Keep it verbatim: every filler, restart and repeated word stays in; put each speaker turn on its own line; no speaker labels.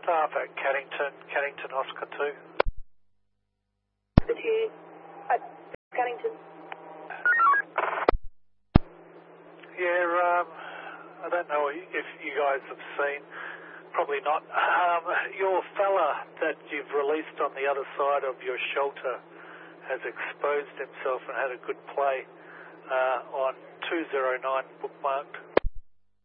staff at Caddington, Caddington Oscar two.
The two at Caddington.
Yeah, um, I don't know if you guys have seen, probably not. Um, your fella that you've released on the other side of your shelter has exposed himself and had a good play uh, on two oh nine bookmarked.